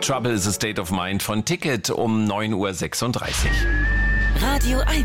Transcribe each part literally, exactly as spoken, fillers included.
Trouble is a State of Mind von Ticket um neun Uhr sechsunddreißig. Radio eins.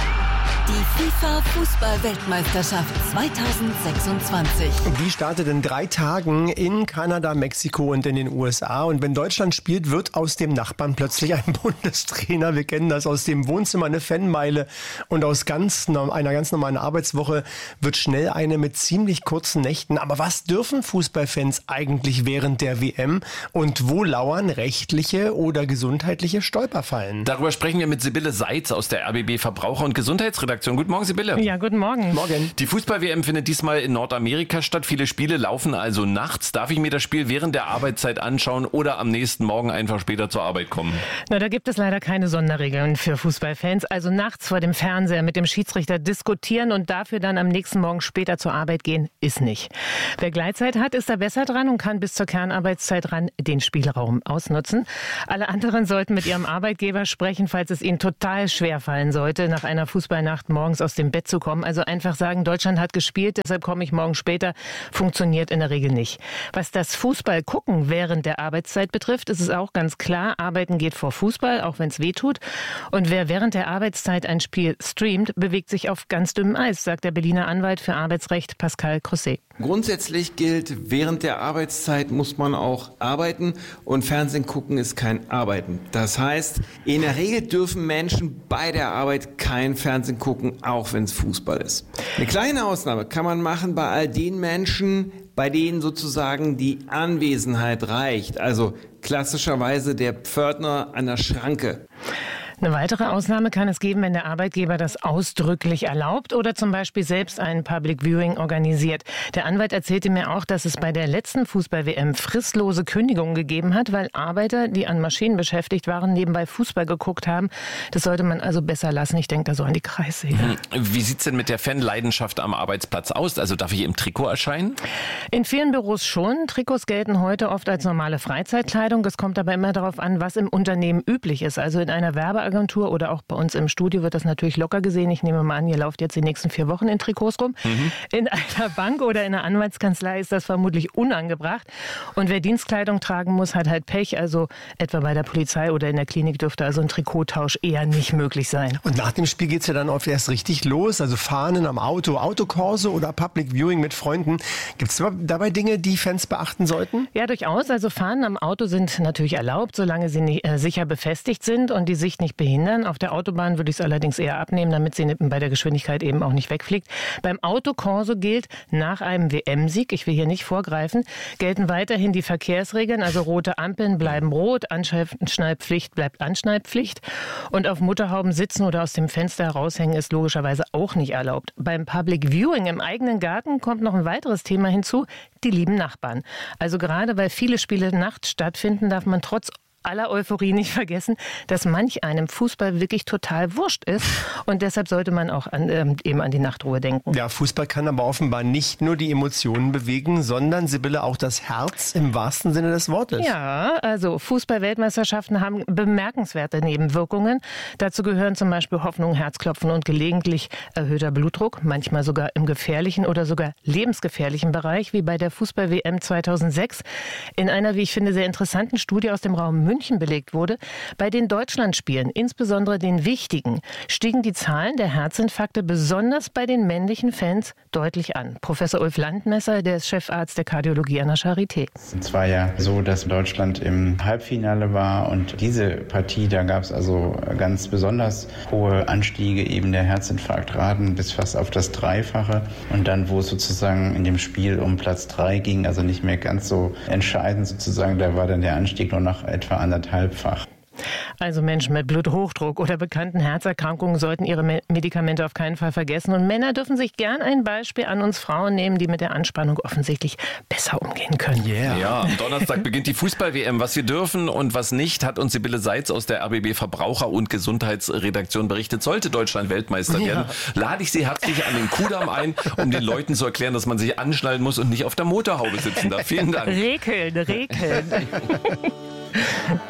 Die FIFA-Fußball-Weltmeisterschaft zweitausendsechsundzwanzig. Die startet in drei Tagen in Kanada, Mexiko und in den U S A. Und wenn Deutschland spielt, wird aus dem Nachbarn plötzlich ein Bundestrainer. Wir kennen das aus dem Wohnzimmer, eine Fanmeile. Und aus ganz, einer ganz normalen Arbeitswoche wird schnell eine mit ziemlich kurzen Nächten. Aber was dürfen Fußballfans eigentlich während der W M? Und wo lauern rechtliche oder gesundheitliche Stolperfallen? Darüber sprechen wir mit Sibylle Seitz aus der R B B Verbraucher- und Gesundheitsredaktion. Guten Morgen, Sibylle. Ja, guten Morgen. Morgen. Die Fußball-W M findet diesmal in Nordamerika statt. Viele Spiele laufen also nachts. Darf ich mir das Spiel während der Arbeitszeit anschauen oder am nächsten Morgen einfach später zur Arbeit kommen? Na, da gibt es leider keine Sonderregeln für Fußballfans. Also nachts vor dem Fernseher mit dem Schiedsrichter diskutieren und dafür dann am nächsten Morgen später zur Arbeit gehen, ist nicht. Wer Gleitzeit hat, ist da besser dran und kann bis zur Kernarbeitszeit ran den Spielraum ausnutzen. Alle anderen sollten mit ihrem Arbeitgeber sprechen, falls es ihnen total schwer fallen sollte, nach einer Fußballnacht morgens aus dem Bett zu kommen. Also einfach sagen, Deutschland hat gespielt, deshalb komme ich morgen später. Funktioniert in der Regel nicht. Was das Fußball gucken während der Arbeitszeit betrifft, ist es auch ganz klar, Arbeiten geht vor Fußball, auch wenn es weh tut. Und wer während der Arbeitszeit ein Spiel streamt, bewegt sich auf ganz dünnem Eis, sagt der Berliner Anwalt für Arbeitsrecht Pascal Crosset. Grundsätzlich gilt, während der Arbeitszeit muss man auch arbeiten und Fernsehen gucken ist kein Arbeiten. Das heißt, in der Regel dürfen Menschen bei der Arbeit kein Fernsehen gucken, auch wenn es Fußball ist. Eine kleine Ausnahme kann man machen bei all den Menschen, bei denen sozusagen die Anwesenheit reicht. Also klassischerweise der Pförtner an der Schranke. Eine weitere Ausnahme kann es geben, wenn der Arbeitgeber das ausdrücklich erlaubt oder zum Beispiel selbst ein Public Viewing organisiert. Der Anwalt erzählte mir auch, dass es bei der letzten Fußball-W M fristlose Kündigungen gegeben hat, weil Arbeiter, die an Maschinen beschäftigt waren, nebenbei Fußball geguckt haben. Das sollte man also besser lassen. Ich denke da so an die Kreissäge. Wie sieht's denn mit der Fanleidenschaft am Arbeitsplatz aus? Also darf ich im Trikot erscheinen? In vielen Büros schon. Trikots gelten heute oft als normale Freizeitkleidung. Es kommt aber immer darauf an, was im Unternehmen üblich ist. Also in einer Werbeagentur oder auch bei uns im Studio wird das natürlich locker gesehen. Ich nehme mal an, ihr lauft jetzt die nächsten vier Wochen in Trikots rum. Mhm. In einer Bank oder in einer Anwaltskanzlei ist das vermutlich unangebracht. Und wer Dienstkleidung tragen muss, hat halt Pech. Also etwa bei der Polizei oder in der Klinik dürfte also ein Trikottausch eher nicht möglich sein. Und nach dem Spiel geht's ja dann oft erst richtig los. Also Fahnen am Auto, Autokorso oder Public Viewing mit Freunden. Gibt es dabei Dinge, die Fans beachten sollten? Ja, durchaus. Also Fahnen am Auto sind natürlich erlaubt, solange sie nicht, äh, sicher befestigt sind und die Sicht nicht behindern. Auf der Autobahn würde ich es allerdings eher abnehmen, damit sie bei der Geschwindigkeit eben auch nicht wegfliegt. Beim Autokorso gilt, nach einem W M-Sieg, ich will hier nicht vorgreifen, gelten weiterhin die Verkehrsregeln. Also rote Ampeln bleiben rot, Anschnallpflicht bleibt Anschnallpflicht. Und auf Motorhauben sitzen oder aus dem Fenster heraushängen ist logischerweise auch nicht erlaubt. Beim Public Viewing im eigenen Garten kommt noch ein weiteres Thema hinzu, die lieben Nachbarn. Also gerade weil viele Spiele nachts stattfinden, darf man trotz aller Euphorie nicht vergessen, dass manch einem Fußball wirklich total wurscht ist und deshalb sollte man auch an, ähm, eben an die Nachtruhe denken. Ja, Fußball kann aber offenbar nicht nur die Emotionen bewegen, sondern, Sibylle, auch das Herz im wahrsten Sinne des Wortes. Ja, also Fußball-Weltmeisterschaften haben bemerkenswerte Nebenwirkungen. Dazu gehören zum Beispiel Hoffnung, Herzklopfen und gelegentlich erhöhter Blutdruck, manchmal sogar im gefährlichen oder sogar lebensgefährlichen Bereich, wie bei der Fußball-W M zweitausendsechs. In einer, wie ich finde, sehr interessanten Studie aus dem Raum München belegt wurde, bei den Deutschlandspielen, insbesondere den wichtigen, stiegen die Zahlen der Herzinfarkte besonders bei den männlichen Fans deutlich an. Professor Ulf Landmesser, der ist Chefarzt der Kardiologie an der Charité. Es war ja so, dass Deutschland im Halbfinale war und diese Partie, da gab es also ganz besonders hohe Anstiege eben der Herzinfarktraten bis fast auf das Dreifache. Und dann, wo es sozusagen in dem Spiel um Platz drei ging, also nicht mehr ganz so entscheidend sozusagen, da war dann der Anstieg nur noch etwa anderthalbfach. Also Menschen mit Bluthochdruck oder bekannten Herzerkrankungen sollten ihre Me- Medikamente auf keinen Fall vergessen. Und Männer dürfen sich gern ein Beispiel an uns Frauen nehmen, die mit der Anspannung offensichtlich besser umgehen können. Yeah. Ja, am Donnerstag beginnt die Fußball-W M. Was wir dürfen und was nicht, hat uns Sibylle Seitz aus der R B B Verbraucher- und Gesundheitsredaktion berichtet. Sollte Deutschland Weltmeister werden, ja. lade ich Sie herzlich an den Kudamm ein, um den Leuten zu erklären, dass man sich anschnallen muss und nicht auf der Motorhaube sitzen darf. Vielen Dank. Rekeln, rekeln.